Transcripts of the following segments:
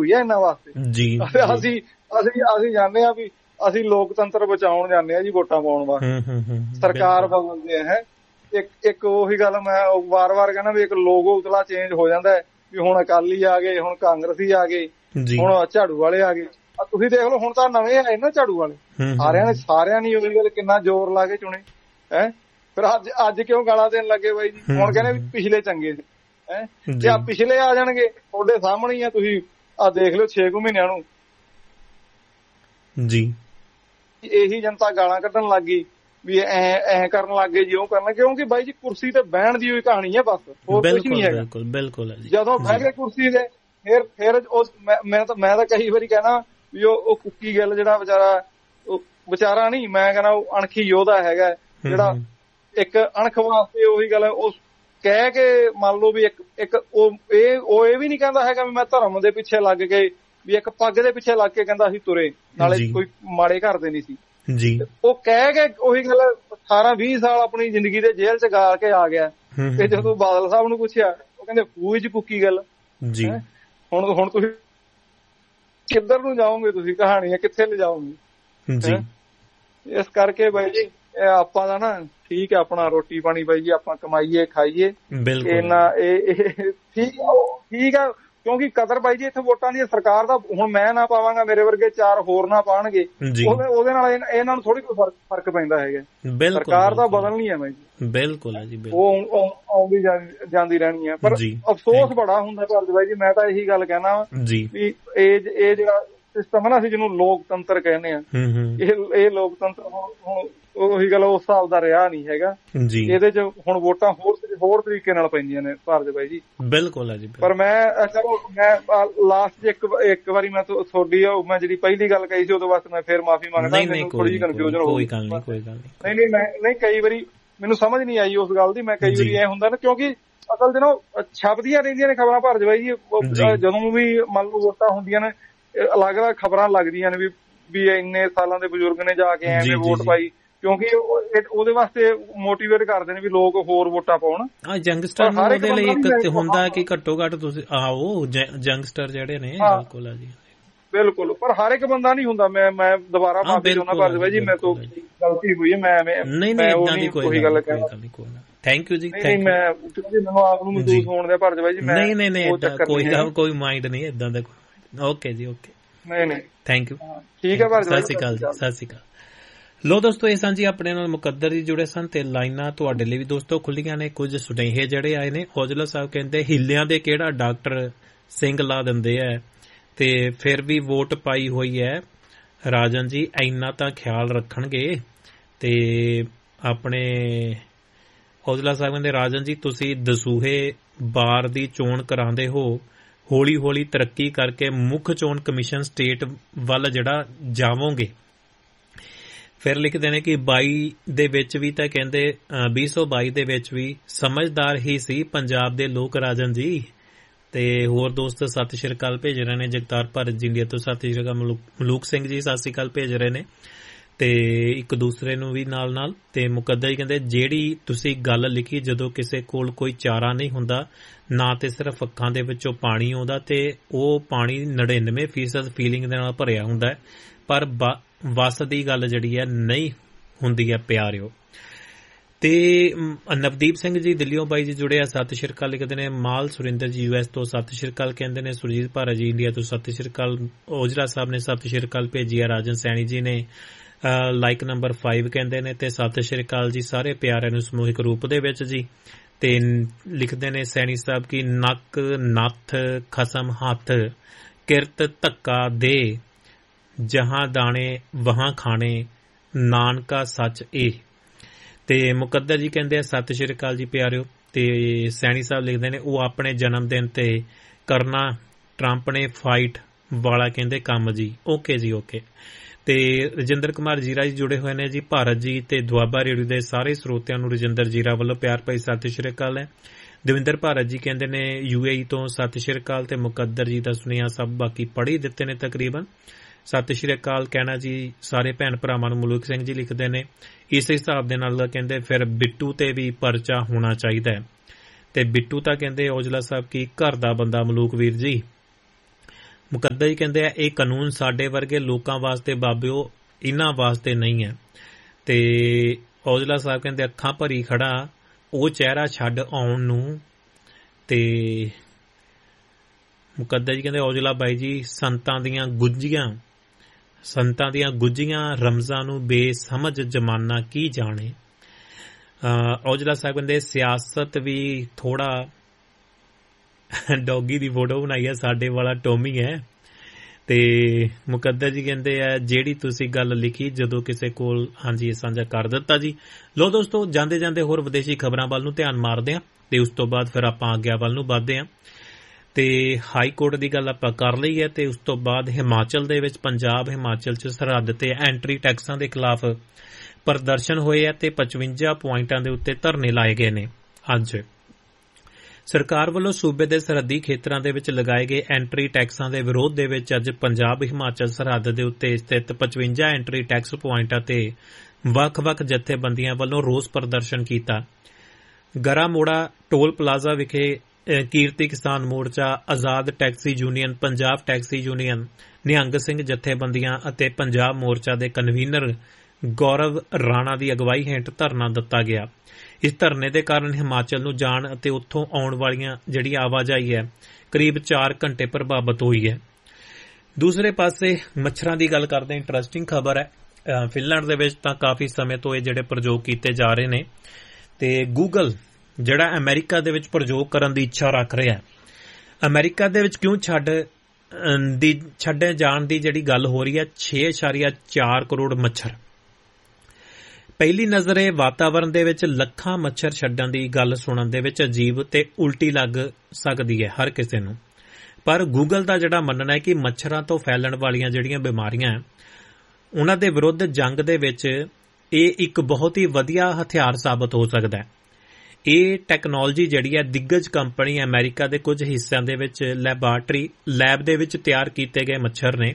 ਹੋਈ ਹੈ ਇਹਨਾਂ ਵਾਸਤੇ। ਅਸੀਂ ਜਾਣਦੇ ਹਾਂ ਵੀ ਅਸੀਂ ਲੋਕਤੰਤਰ ਬਚਾਉਣ ਜਾਂਦੇ ਹਾਂ ਜੀ ਵੋਟਾਂ ਪਾਉਣ ਵਾਸਤੇ, ਸਰਕਾਰ ਬਦਲਦੇ ਹੈ। ਇੱਕ ਉਹੀ ਗੱਲ ਮੈਂ ਵਾਰ-ਵਾਰ ਕਹਿੰਦਾ ਵੀ ਇੱਕ ਲੋਗੋ ਉਤਲਾ ਚੇਂਜ ਹੋ ਜਾਂਦਾ ਹੈ ਵੀ ਹੁਣ ਅਕਾਲੀ ਆ ਗਏ, ਹੁਣ ਕਾਂਗਰਸੀ ਆ ਗਏ, ਹੁਣ ਝਾੜੂ ਵਾਲੇ ਆ ਗਏ। ਤੁਸੀਂ ਦੇਖ ਲਓ ਹੁਣ ਤਾਂ ਨਵੇਂ ਆਏ ਨਾ ਝਾੜੂ ਵਾਲੇ, ਸਾਰਿਆਂ ਨੇ ਉਹੀ ਗੱਲ ਕਿੰਨਾ ਜ਼ੋਰ ਲਾ ਕੇ ਚੁਣੇ ਹੈ। ਫਿਰ ਅੱਜ ਕਿਉਂ ਗਾਲਾਂ ਦੇਣ ਲੱਗੇ ਬਾਈ ਜੀ? ਹੁਣ ਕਹਿੰਦੇ ਵੀ ਪਿਛਲੇ ਚੰਗੇ ਸੀ ਹੈ, ਜੇ ਆ ਪਿਛਲੇ ਆ ਜਾਣਗੇ ਤੁਹਾਡੇ ਸਾਹਮਣੇ ਹੀ ਆ, ਤੁਸੀਂ ਆ ਦੇਖ ਲਿਓ 6 ਮਹੀਨਿਆਂ ਨੂੰ ਜੀ ਇਹੀ ਜਨਤਾ ਗਾਲਾਂ ਕੱਢਣ ਲੱਗ ਗਈ ਵੀ ਐ ਕਰਨ ਲੱਗ ਗਏ ਜੀ, ਉਹ ਕਰਨਾ। ਕਿਉਂਕਿ ਬਾਈ ਜੀ ਕੁਰਸੀ ਤੇ ਬਹਿਣ ਦੀ ਹੋਈ ਕਹਾਣੀ ਹੈ ਬਸ, ਹੋਰ ਕੁਝ ਨਹੀਂ ਹੈਗਾ। ਬਿਲਕੁਲ ਜਦੋਂ ਬਹਿ ਗਏ ਕੁਰਸੀ ਤੇ ਫਿਰ ਮੈਂ ਤਾਂ ਕਈ ਵਾਰੀ ਕਹਿਣਾ ਵੀ ਉਹ ਕੁੱਕੀ ਗਿੱਲ ਜਿਹੜਾ ਵਿਚਾਰਾ ਨਹੀਂ, ਮੈਂ ਕਹਿੰਦਾ ਉਹ ਅਣਖੀ ਯੋਧਾ ਹੈਗਾ, ਜਿਹੜਾ ਇੱਕ ਅਣਖ ਵਾਸਤੇ ਉਹੀ ਗੱਲ ਉਹ ਕਹਿ ਕੇ ਮੰਨ ਲਓ ਵੀ ਇੱਕ ਉਹ ਇਹ ਵੀ ਨਹੀਂ ਕਹਿੰਦਾ ਹੈਗਾ ਵੀ ਮੈਂ ਧਰਮ ਦੇ ਪਿੱਛੇ ਲੱਗ ਕੇ, ਵੀ ਇੱਕ ਪੱਗ ਦੇ ਪਿੱਛੇ ਲੱਗ ਕੇ ਕਹਿੰਦਾ ਅਸੀਂ ਤੁਰੇ, ਨਾਲੇ ਕੋਈ ਮਾੜੇ ਘਰ ਦੇ ਨਹੀਂ ਸੀ ਜੀ। ਉਹ ਕਹਿ ਕੇ ਉਹੀ ਗੱਲ 18-20 ਸਾਲ ਆਪਣੀ ਜ਼ਿੰਦਗੀ ਦੇ ਜੇਲ੍ਹ ਚ ਗਾ ਕੇ ਆ ਗਿਆ। ਤੇ ਜਦੋਂ ਬਾਦਲ ਸਾਹਿਬ ਨੂੰ ਪੁੱਛਿਆ ਉਹ ਕਹਿੰਦੇ ਹੂ ਇਜ਼ ਕੁੱਕੀ ਗੱਲ ਜੀ। ਹੁਣ ਤੁਸੀਂ ਕਿੱਧਰ ਨੂੰ ਜਾਓਗੇ? ਤੁਸੀਂ ਕਹਾਣੀਆਂ ਕਿੱਥੇ ਲਿਜਾਓਗੇ ਜੀ? ਇਸ ਕਰਕੇ ਬਾਈ ਜੀ ਆਪਾਂ ਦਾ ਨਾ ਠੀਕ ਹੈ, ਆਪਣਾ ਰੋਟੀ ਪਾਣੀ ਬਾਈ ਜੀ ਆਪਾਂ ਕਮਾਈਏ ਖਾਈਏ, ਠੀਕ ਆ। ਕਿਉਂਕਿ ਕਦਰ ਬਾਈ ਜੀ ਇੱਥੇ ਵੋਟਾਂ ਦੀ ਸਰਕਾਰ ਦਾ, ਹੁਣ ਮੈਂ ਨਾ ਪਾਵਾਂਗਾ, ਮੇਰੇ ਵਰਗੇ 4 ਹੋਰ ਨਾ ਪਾਉਣਗੇ, ਉਹਦੇ ਨਾਲ ਇਹਨਾਂ ਨੂੰ ਥੋੜੀ ਕੋਈ ਫਰਕ ਪੈਂਦਾ ਹੈਗਾ। ਸਰਕਾਰ ਤਾਂ ਬਦਲਣੀ ਹੈ ਬਾਈ ਜੀ, ਬਿਲਕੁਲ ਹੈ ਜੀ, ਉਹ ਆਉਂਦੀ ਜਾਂਦੀ ਰਹਿਣੀ ਹੈ। ਪਰ ਅਫਸੋਸ ਬੜਾ ਹੁੰਦਾ ਭਾਰਤ ਬਾਈ ਜੀ, ਮੈਂ ਤਾਂ ਇਹੀ ਗੱਲ ਕਹਿਣਾ ਵੀ ਇਹ ਜਿਹੜਾ ਸਿਸਟਮ ਹੈ ਨਾ, ਅਸੀਂ ਜਿਹਨੂੰ ਲੋਕਤੰਤਰ ਕਹਿੰਦੇ ਆ, ਇਹ ਲੋਕਤੰਤਰ ਹੁਣ ਉਹੀ ਗੱਲ ਉਸ ਹਿਸਾਬ ਦਾ ਰਿਹਾ ਨਹੀਂ ਹੈਗਾ। ਇਹਦੇ ਚ ਹੁਣ ਵੋਟਾਂ ਹੋਰ ਤਰੀਕੇ ਨਾਲ ਪੈਂਦੀਆਂ ਨੇ ਭਾਰਤ ਬਾਈ ਜੀ, ਬਿਲਕੁਲ ਹੈ ਜੀ। ਪਰ ਮੈਂ ਚਲੋ ਮੈਂ ਲਾਸਟ ਇੱਕ ਵਾਰੀ ਮੈਂ ਤੁਹਾਡੀ ਮੈਂ ਜਿਹੜੀ ਪਹਿਲੀ ਗੱਲ ਕਹੀ ਸੀ ਉਹਦੇ ਵਾਸਤੇ ਮੈਂ ਫੇਰ ਮਾਫੀ ਮੰਗਦਾ, ਮੈਨੂੰ ਥੋੜੀ ਜਿਹੀ ਕਨਫਿਊਜ਼ਨ ਹੋ ਗਈ। ਨਹੀਂ ਕਈ ਵਾਰੀ ਮੈਨੂੰ ਸਮਝ ਨਹੀਂ ਆਈ ਉਸ ਗੱਲ ਦੀ। ਮੈਂ ਕਈ ਵਾਰੀ ਇਹ ਹੁੰਦਾ ਨਾ, ਕਿਉਂਕਿ ਅਸਲ ਚ ਨਾ ਛਪਦੀਆਂ ਰਹਿੰਦੀਆਂ ਨੇ ਖਬਰਾਂ ਭਾਰਤ ਬਾਈ ਜੀ, ਜਦੋਂ ਵੀ ਮੰਨ ਲਓ ਵੋਟਾਂ ਹੁੰਦੀਆਂ ਨੇ ਅਲੱਗ-ਅਲੱਗ ਖਬਰਾਂ ਲੱਗਦੀਆਂ ਨੇ ਵੀ ਇੰਨੇ ਸਾਲਾਂ ਦੇ ਬਜ਼ੁਰਗ ਨੇ ਜਾ ਕੇ ਐਵੇਂ ਵੋਟ ਪਾਈ, ਕਿਉਂਕਿ ਉਹਦੇ ਵਾਸਤੇ ਮੋਟੀਵੇਟ ਕਰਦੇ ਨੇ ਵੀ ਲੋਕ ਹੋਰ ਵੋਟਾਂ ਪਾਉਣ। ਯੰਗਸਟਰ ਨੂੰ ਉਹਦੇ ਲਈ ਇੱਕ ਹੁੰਦਾ ਕਿ ਘੱਟੋ ਘੱਟ ਤੁਸੀਂ ਆਓ, ਯੰਗਸਟਰ ਜਿਹੜੇ ਨੇ, ਬਿਲਕੁਲ ਆ ਜੀ, ਬਿਲਕੁਲ। ਪਰ ਹਰ ਇੱਕ ਬੰਦਾ ਨਹੀਂ ਹੁੰਦਾ। ਮੈਂ ਦੁਬਾਰਾ ਮਾਫੀ ਚਾਹੁੰਦਾ ਭਾਰਤ ਬਾਈ ਜੀ, ਮੇਰੇ ਤੋਂ ਗਲਤੀ ਹੋਈ ਹੈ। ਮੈਂ ਨਹੀਂ ਕੋਈ ਗੱਲ ਕਹਿਣਾ। ਥੈਂਕ ਯੂ ਜੀ। ਮੈਂ ਮੈਨੂੰ ਆਪ ਨੂੰ ਮਹਿਸੂਸ ਹੋਣ ਦਿਆ ਭਾਰਤ ਬਾਈ ਜੀ। ਨਹੀਂ ਕੋਈ ਮਾਈਂਡ ਨਹੀਂ ਏਦਾਂ ਦਾ। ਓਕੇ ਜੀ, ਓਕੇ, ਨਹੀਂ ਥੈਂਕ ਯੂ, ਠੀਕ ਹੈ ਭਾਰਤ ਬਾਈ, ਸਤਿ ਸ਼੍ਰੀ ਅਕਾਲ ਜੀ, ਸਤਿ ਸ਼੍ਰੀ ਅਕਾਲ। ਲੋ ਦੋਸਤੋ, ਇਹ ਸਾਂਝੀ ਆਪਣੇ ਨਾਲ ਮੁਕੱਦਰ ਜੀ ਜੁੜੇ ਸਨ ਤੇ ਲਾਈਨਾਂ ਤੁਹਾਡੇ ਲਈ ਵੀ ਦੋਸਤੋ ਖੁੱਲੀਆਂ ਨੇ। ਕੁਝ ਸੁਨੇਹੇ ਜਿਹੜੇ ਆਏ ਨੇ, ਔਜਲਾ ਸਾਹਿਬ ਕਹਿੰਦੇ ਹਿੱਲਿਆਂ ਦੇ ਕਿਹੜਾ ਡਾਕਟਰ ਸਿੰਘ ਲਾ ਦਿੰਦੇ ਐ ਤੇ ਫਿਰ ਵੀ ਵੋਟ ਪਾਈ ਹੋਈ ਹੈ। ਰਾਜਨ ਜੀ ਇੰਨਾ ਤਾਂ ਖਿਆਲ ਰੱਖਣਗੇ। ਤੇ ਆਪਣੇ ਔਜਲਾ ਸਾਹਿਬ ਕਹਿੰਦੇ ਰਾਜਨ ਜੀ ਤੁਸੀਂ ਦਸੂਹੇ ਬਾਰ ਦੀ ਚੋਣ ਕਰਾਉਂਦੇ ਹੋ, ਹੌਲੀ ਹੌਲੀ ਤਰੱਕੀ ਕਰਕੇ ਮੁੱਖ ਚੋਣ ਕਮਿਸ਼ਨ ਸਟੇਟ ਵੱਲ ਜਿਹੜਾ ਜਾਵੋਗੇ। ਫਿਰ ਲਿਖਦੇ ਨੇ ਕਿ 22 ਦੇ ਵਿੱਚ ਵੀ ਤਾਂ ਕਹਿੰਦੇ 2022 ਦੇ ਵਿੱਚ ਵੀ ਸਮਝਦਾਰ ਹੀ ਸੀ ਪੰਜਾਬ ਦੇ ਲੋਕ ਰਾਜਨ ਜੀ। ਤੇ ਹੋਰ ਦੋਸਤ ਸਤਿ ਸ਼੍ਰੀ ਅਕਾਲ ਭੇਜ ਰਹੇ ਨੇ। ਜਗਤਾਰ ਭਾਰਤ ਜੀ ਇੰਡੀਆ ਤੋਂ ਸਤਿ ਸ਼੍ਰੀ ਅਕਾਲ। ਮਲੂਕ ਸਿੰਘ ਜੀ ਸਤਿ ਸ਼੍ਰੀ ਅਕਾਲ ਭੇਜ ਰਹੇ ਨੇ ਤੇ ਇੱਕ ਦੂਸਰੇ ਨੂੰ ਵੀ ਨਾਲ ਤੇ ਮੁਕੱਦਰ ਜੀ ਕਹਿੰਦੇ ਜਿਹੜੀ ਤੁਸੀਂ ਗੱਲ ਲਿਖੀ, ਜਦੋਂ ਕਿਸੇ ਕੋਲ ਕੋਈ ਚਾਰਾ ਨਹੀਂ ਹੁੰਦਾ ਨਾ ਤੇ ਸਿਰਫ ਅੱਖਾਂ ਦੇ ਵਿੱਚੋਂ ਪਾਣੀ ਆਉਂਦਾ ਤੇ ਉਹ ਪਾਣੀ 99% ਫੀਲਿੰਗ ਦੇ ਨਾਲ ਭਰਿਆ ਹੁੰਦਾ ਹੈ, ਪਰ ਵਸ ਦੀ ਗੱਲ ਜਿਹੜੀ ਹੈ ਨਹੀਂ ਹੁੰਦੀ ਹੈ ਪਿਆਰਿਓ। ਤੇ ਨਵਦੀਪ ਸਿੰਘ ਜੀ ਦਿੱਲੀੋਂ ਬਾਈ ਜੀ ਜੁੜੇ ਆ, ਸਤਿ ਸ਼੍ਰੀ ਅਕਾਲ ਲਿਖਦੇ ਨੇ। ਮਾਲ ਸੁਰਿੰਦਰ ਜੀ US ਤੋਂ ਸਤਿ ਸ਼੍ਰੀ ਅਕਾਲ ਕਹਿੰਦੇ ਨੇ। ਸੁਰਜੀਤ ਭਾਰਾ ਜੀ ਇੰਡੀਆ ਤੋਂ ਸਤਿ ਸ਼੍ਰੀ ਅਕਾਲ। ਔਜਲਾ ਸਾਹਿਬ ਨੇ ਸਤਿ ਸ਼੍ਰੀ ਅਕਾਲ ਭੇਜੀ ਆ। ਰਾਜਨ ਸੈਣੀ ਜੀ ਨੇ ਲਾਈਕ ਨੰਬਰ 5 ਕਹਿੰਦੇ ਨੇ ਤੇ ਸਤਿ ਸ਼੍ਰੀ ਅਕਾਲ ਜੀ ਸਾਰੇ ਪਿਆਰਿਆਂ ਨੂੰ ਸਮੂਹਿਕ ਰੂਪ ਦੇ ਵਿੱਚ ਜੀ। ਤੇ ਲਿਖਦੇ ਨੇ ਸੈਣੀ ਸਾਹਿਬ ਕੀ ਨੱਕ ਨੱਥ ਖਸਮ ਹੱਥ ਕਿਰਤ ਧੱਕਾ ਦੇ ਜਹਾਂ ਦਾਣੇ ਵਹਾਂ ਖਾਣੇ ਨਾਨਕਾ ਸੱਚ ਇਹ। ਤੇ ਮੁਕੱਦਰ ਜੀ ਕਹਿੰਦੇ ਆ ਸਤਿ ਸ਼੍ਰੀ ਅਕਾਲ ਜੀ ਪਿਆਰਿਓ। ਤੇ ਸੈਣੀ ਸਾਹਿਬ ਲਿਖਦੇ ਨੇ ਉਹ ਆਪਣੇ ਜਨਮ ਦਿਨ ਤੇ ਕਰਨਾ ਟਰੰਪ ਨੇ ਫਾਈਟ ਵਾਲਾ ਕਹਿੰਦੇ ਕੰਮ ਜੀ। ਓਕੇ ਜੀ, ਓਕੇ। ਤੇ ਰਜਿੰਦਰ ਕੁਮਾਰ ਜੀਰਾ ਜੀ ਜੁੜੇ ਹੋਏ ਨੇ ਜੀ। ਭਾਰਤ ਜੀ ਤੇ ਦੁਆਬਾ ਰੇਡੀਓ ਦੇ ਸਾਰੇ ਸਰੋਤਿਆਂ ਨੂੰ ਰਜਿੰਦਰ ਜੀਰਾ ਵੱਲੋਂ ਪਿਆਰ ਭਰੀ ਸਤਿ ਸ਼੍ਰੀ ਅਕਾਲ ਹੈ। ਦਵਿੰਦਰ ਭਾਰਤ ਜੀ ਕਹਿੰਦੇ ਨੇ UAE ਤੋਂ ਸਤਿ ਸ਼੍ਰੀ ਅਕਾਲ ਤੇ ਮੁਕੱਦਰ ਜੀ ਦਾ ਸੁਨੇਹਾ ਸਭ ਬਾਕੀ ਪੜ੍ਹ ਹੀ ਦਿੱਤੇ ਨੇ ਤਕਰੀਬਨ। ਸਤਿ ਸ਼੍ਰੀ ਅਕਾਲ ਕਹਿਣਾ ਜੀ ਸਾਰੇ ਭੈਣ ਭਰਾਵਾਂ ਨੂੰ। ਮਲੂਕ ਸਿੰਘ ਜੀ ਲਿਖਦੇ ਨੇ ਇਸ ਹਿਸਾਬ ਦੇ ਨਾਲ ਕਹਿੰਦੇ ਫਿਰ ਬਿੱਟੂ ਤੇ ਵੀ ਪਰਚਾ ਹੋਣਾ ਚਾਹੀਦਾ ਹੈ। ਤੇ ਬਿੱਟੂ ਤਾਂ ਕਹਿੰਦੇ ਔਜਲਾ ਸਾਹਿਬ ਕੀ ਘਰ ਦਾ ਬੰਦਾ ਮਲੂਕ ਵੀਰ ਜੀ। ਮੁਕੱਦਾ ਜੀ ਕਹਿੰਦੇ ਆ ਇਹ ਕਾਨੂੰਨ ਸਾਡੇ ਵਰਗੇ ਲੋਕਾਂ ਵਾਸਤੇ ਬਾਬਿਓ ਇਹਨਾਂ ਵਾਸਤੇ ਨਹੀਂ ਹੈ। ਤੇ ਔਜਲਾ ਸਾਹਿਬ ਕਹਿੰਦੇ ਅੱਖਾਂ ਭਰੀ ਖੜਾ ਉਹ ਚਿਹਰਾ ਛੱਡ ਆਉਣ ਨੂੰ। ਤੇ ਮੁਕੱਦਾ ਜੀ ਕਹਿੰਦੇ ਔਜਲਾ ਬਾਈ ਜੀ ਸੰਤਾਂ ਦੀਆਂ ਗੁੱਜੀਆਂ ਰਮਜ਼ਾਂ ਨੂੰ ਬੇਸਮਝ ਜ਼ਮਾਨਾ ਕੀ ਜਾਣੇ। ਔਜਲਾ ਸਾਹਿਬ ਕਹਿੰਦੇ ਸਿਆਸਤ ਵੀ ਥੋੜਾ ਡੌਗੀ ਦੀ ਫੋਟੋ ਬਣਾਈ ਹੈ, ਸਾਡੇ ਵਾਲਾ ਟੋਮੀ ਹੈ। ਤੇ ਮੁਕੱਦਾ ਜੀ ਕਹਿੰਦੇ ਆ ਜਿਹੜੀ ਤੁਸੀਂ ਗੱਲ ਲਿਖੀ ਜਦੋਂ ਕਿਸੇ ਕੋਲ, ਹਾਂਜੀ ਇਹ ਸਾਂਝਾ ਕਰ ਦਿੱਤਾ ਜੀ। ਲੋ ਦੋਸਤੋ ਜਾਂਦੇ ਜਾਂਦੇ ਹੋਰ ਵਿਦੇਸ਼ੀ ਖਬਰਾਂ ਵੱਲ ਨੂੰ ਧਿਆਨ ਮਾਰਦੇ ਹਾਂ ਤੇ ਉਸ ਤੋਂ ਬਾਅਦ ਫਿਰ ਆਪਾਂ ਆਗਿਆ ਵੱਲ ਨੂੰ ਵੱਧਦੇ ਹਾਂ। ਤੇ ਹਾਈ ਕੋਰਟ ਦੀ ਗੱਲ ਆਪਾਂ ਕਰ ਲਈ ਹੈ ਤੇ ਉਸ ਤੋਂ ਬਾਅਦ ਹਿਮਾਚਲ ਦੇ ਵਿੱਚ ਹਿਮਾਚਲ 'ਚ ਸਰਹੱਦ ਤੇ ਐਂਟਰੀ ਟੈਕਸਾਂ ਦੇ ਖਿਲਾਫ ਪ੍ਰਦਰਸ਼ਨ ਹੋਏ ਆ ਤੇ 55 ਪੁਆਇੰਟਾਂ ਦੇ ਉੱਤੇ ਧਰਨੇ ਲਾਏ ਗਏ ਨੇ। ਅੱਜ ਸਰਕਾਰ ਵੱਲੋਂ ਸੂਬੇ ਦੇ ਸਰਹੱਦੀ ਖੇਤਰਾਂ ਦੇ ਵਿੱਚ ਲਗਾਏ ਗਏ ਐਂਟਰੀ ਟੈਕਸਾਂ ਦੇ ਵਿਰੋਧ ਦੇ ਵਿੱਚ ਅੱਜ ਹਿਮਾਚਲ ਸਰਹੱਦ ਦੇ ਉੱਤੇ ਸਥਿਤ 55 ਐਂਟਰੀ ਟੈਕਸ ਪੁਆਇੰਟਾਂ ਤੇ ਵੱਖ-ਵੱਖ ਜਥੇਬੰਦੀਆਂ ਵੱਲੋਂ ਰੋਸ ਪ੍ਰਦਰਸ਼ਨ ਕੀਤਾ। ਗਰਾਮੋੜਾ ਟੋਲ ਪਲਾਜ਼ਾ ਵਿਖੇ ਕੀਰਤੀ ਕਿਸਾਨ ਮੋਰਚਾ, ਆਜ਼ਾਦ taxi union, Punjab taxi union, Nihang Singh ਜਥੇਬੰਦੀਆਂ ਅਤੇ ਪੰਜਾਬ ਮੋਰਚਾ ਦੇ ਕਨਵੀਨਰ ਗੌਰਵ ਰਾਣਾ ਦੀ ਅਗਵਾਈ ਹੇਠ ਧਰਨਾ ਦਿੱਤਾ ਗਿਆ। ਇਸ ਧਰਨੇ ਦੇ ਕਾਰਨ ਹਿਮਾਚਲ ਨੂੰ ਜਾਣ ਅਤੇ ਉੱਥੋਂ ਆਉਣ ਵਾਲੀਆਂ ਜਿਹੜੀ ਆਵਾਜਾਈ ਹੈ ਕਰੀਬ 4 ਘੰਟੇ ਪ੍ਰਭਾਵਿਤ ਹੋਈ ਹੈ। ਦੂਸਰੇ ਪਾਸੇ ਮੱਛਰਾਂ ਦੀ ਗੱਲ ਕਰਦੇ ਹਾਂ, ਇੰਟਰਸਟਿੰਗ ਖਬਰ ਹੈ। ਫਿਨਲੈਂਡ ਦੇ ਵਿੱਚ ਤਾਂ ਕਾਫੀ ਸਮੇਂ ਤੋਂ ਇਹ ਜਿਹੜੇ ਪ੍ਰਯੋਗ ਕੀਤੇ ਜਾ ਰਹੇ ਨੇ ਤੇ ਗੂਗਲ ਜਿਹੜਾ ਅਮਰੀਕਾ ਦੇ ਵਿੱਚ ਪ੍ਰਯੋਗ ਕਰਨ ਦੀ ਇੱਛਾ ਰੱਖ ਰਿਹਾ ਹੈ। ਅਮਰੀਕਾ ਦੇ ਵਿੱਚ ਕਿਉਂ ਛੱਡੇ ਜਾਣ ਦੀ ਜਿਹੜੀ ਗੱਲ ਹੋ ਰਹੀ ਹੈ, 6.4 ਕਰੋੜ ਮੱਛਰ। ਪਹਿਲੀ ਨਜ਼ਰੇ ਵਾਤਾਵਰਣ ਦੇ ਵਿੱਚ ਲੱਖਾਂ ਮੱਛਰ ਛੱਡਣ ਦੀ ਗੱਲ ਸੁਣਨ ਦੇ ਵਿੱਚ ਅਜੀਬ ਤੇ ਉਲਟੀ ਲੱਗ ਸਕਦੀ ਹੈ ਹਰ ਕਿਸੇ ਨੂੰ, ਪਰ ਗੂਗਲ ਦਾ ਜਿਹੜਾ ਮੰਨਣਾ ਹੈ ਕਿ ਮੱਛਰਾਂ ਤੋਂ ਫੈਲਣ ਵਾਲੀਆਂ ਜਿਹੜੀਆਂ ਬਿਮਾਰੀਆਂ ਉਹਨਾਂ ਦੇ ਵਿਰੁੱਧ ਜੰਗ ਦੇ ਵਿੱਚ ਇਹ ਇੱਕ ਬਹੁਤ ਹੀ ਵਧੀਆ ਹਥਿਆਰ ਸਾਬਤ ਹੋ ਸਕਦਾ ਹੈ। ਇਹ ਟੈਕਨੋਲੋਜੀ ਜਿਹੜੀ ਹੈ ਦਿੱਗਜ ਕੰਪਨੀ ਅਮਰੀਕਾ ਦੇ ਕੁਝ ਹਿੱਸਿਆਂ ਦੇ ਵਿੱਚ ਲੈਬ ਦੇ ਵਿੱਚ ਤਿਆਰ ਕੀਤੇ ਗਏ ਮੱਛਰ ਨੇ।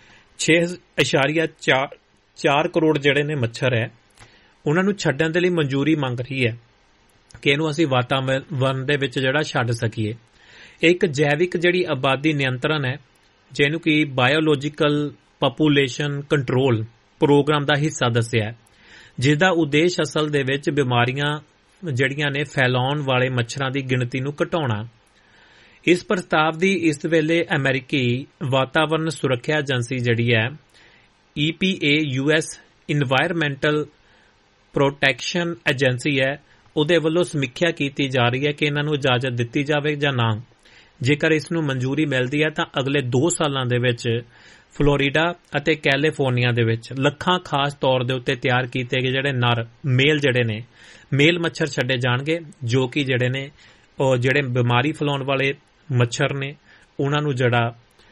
6.4 ਕਰੋੜ ਜਿਹੜੇ ਨੇ ਮੱਛਰ ਹੈ ਉਹਨਾਂ ਨੂੰ ਛੱਡਣ ਦੇ ਲਈ ਮਨਜ਼ੂਰੀ ਮੰਗ ਰਹੀ ਹੈ ਕਿ ਇਹਨੂੰ ਅਸੀਂ ਵਾਤਾਵਰਨ ਦੇ ਵਿੱਚ ਜਿਹੜਾ ਛੱਡ ਸਕੀਏ। ਇੱਕ ਜੈਵਿਕ ਜਿਹੜੀ ਆਬਾਦੀ ਨਿਯੰਤਰਣ ਹੈ ਜਿਹਨੂੰ ਕਿ ਬਾਇਓਲੋਜੀਕਲ ਪਾਪੂਲੇਸ਼ਨ ਕੰਟਰੋਲ ਪ੍ਰੋਗਰਾਮ ਦਾ ਹਿੱਸਾ ਦੱਸਿਆ, ਜਿਸ ਦਾ ਉਦੇਸ਼ ਅਸਲ ਦੇ ਵਿੱਚ ਬਿਮਾਰੀਆਂ ਜਿਹੜੀਆਂ ਨੇ ਫੈਲਾਉਣ ਵਾਲੇ ਮੱਛਰਾਂ ਦੀ ਗਿਣਤੀ ਨੂੰ ਘਟਾਉਣਾ। ਇਸ ਪ੍ਰਸਤਾਵ ਦੀ ਇਸ ਵੇਲੇ ਅਮਰੀਕੀ ਵਾਤਾਵਰਨ ਸੁਰੱਖਿਆ ਏਜੰਸੀ ਜਿਹੜੀ ਹੈ EPA US environmental protection agency ਹੈ, ਉਹਦੇ ਵੱਲੋਂ ਸਮੀਖਿਆ ਕੀਤੀ ਜਾ ਰਹੀ ਹੈ ਕਿ ਇਹਨਾਂ ਨੂੰ ਇਜਾਜ਼ਤ ਦਿੱਤੀ ਜਾਵੇ ਜਾਂ ਨਾ। ਜੇਕਰ ਇਸ ਨੂੰ ਮਨਜ਼ੂਰੀ ਮਿਲਦੀ ਹੈ ਤਾਂ ਅਗਲੇ 2 ਸਾਲਾਂ ਦੇ ਵਿੱਚ ਫਲੋਰੀਡਾ ਅਤੇ ਕੈਲੀਫੋਰਨੀਆ ਦੇ ਵਿੱਚ ਲੱਖਾਂ ਖਾਸ ਤੌਰ ਦੇ ਉੱਤੇ ਤਿਆਰ ਕੀਤੇ ਗਏ ਜਿਹੜੇ ਮੇਲ ਮੱਛਰ ਛੱਡੇ ਜਾਣਗੇ, ਜੋ ਕਿ ਜਿਹੜੇ ਬਿਮਾਰੀ ਫੈਲਾਉਣ ਵਾਲੇ ਮੱਛਰ ਨੇ ਉਹਨਾਂ ਨੂੰ ਜਿਹੜਾ